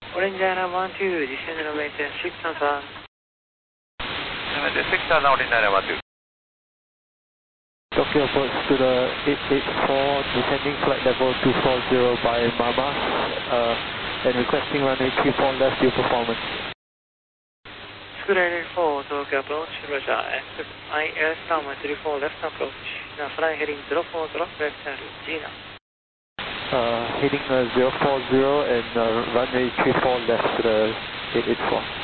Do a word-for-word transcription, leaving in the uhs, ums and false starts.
Orange Island one two, descend runway ten six and one. Runway ten six and Orange Island one two. Tokyo approach to the eight eight four, descending flight level two four zero by Mama, uh, and requesting runway three four left due performance. Scoot eight eight four, Tokyo approach, Roger, accept I L S runway three four left approach. Now fly heading zero four, drop left and Gina. Uh, heading uh, zero four zero and uh, runway three four left to the eight eight four.